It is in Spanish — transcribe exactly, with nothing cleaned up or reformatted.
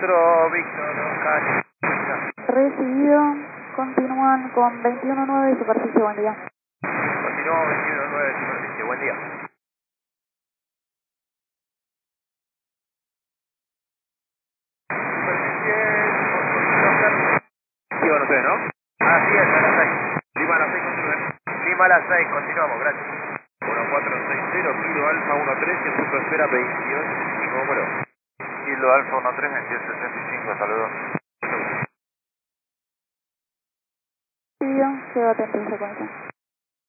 cuatro, Víctor, Oscar. Recibido. Continúan con veintiuno nueve superficie. Buen día. Continuamos veintiuno nueve superficie. Buen día. Superficie, Oscar. Sí, bueno, usted, ¿no? Así es, a las seis. Lima a las seis, continúen. Lima a las seis, continuamos, gracias. uno cuatro seis cero, Kilo Alfa uno tres, el punto de espera veintidós setenta y cinco, número. Kilo Alfa uno tres, veintidós setenta y cinco, saludos. Recibido. Quedo atento en secuencia.